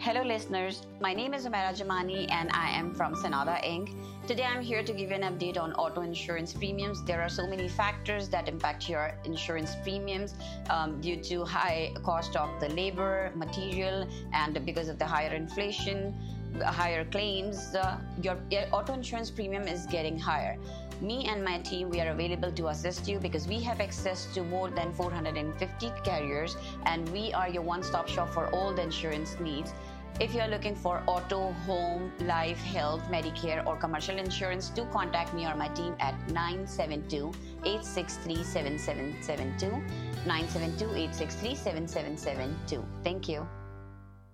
Hello, listeners. My name is Umaira Jamani, and I am from Sonata Inc. Today, I'm here to give you an update on auto insurance premiums. There are so many factors that impact your insurance premiums due to high cost of the labor, material, and because of the higher inflation, higher claims, your auto insurance premium is getting higher. Me and my team, we are available to assist you because we have access to more than 450 carriers, and we are your one-stop shop for all the insurance needs. If you are looking for auto, home, life, health, Medicare, or commercial insurance, do contact me or my team at 972-863-7772, 972-863-7772. Thank you.